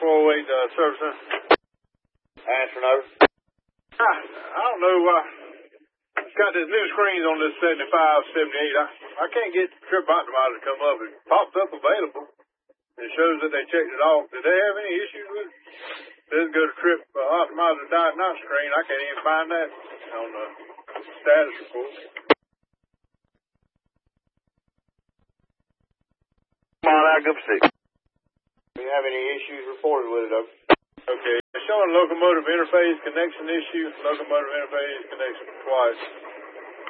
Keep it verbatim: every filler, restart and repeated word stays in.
four oh eight uh, service center. Answering over. Ah, I don't know. Uh, it's got this new screens on this seventy-five, seventy-eight. I, I can't get the trip optimizer to come up. It pops up available. It shows that they checked it off. Did they have any issues with it? It doesn't go to trip uh, optimizer diagnostic screen. I can't even find that on the status report. Come on out, go for six. Do you have any issues reported with it, though? Okay. It's showing locomotive interface connection issue. Locomotive interface connection twice.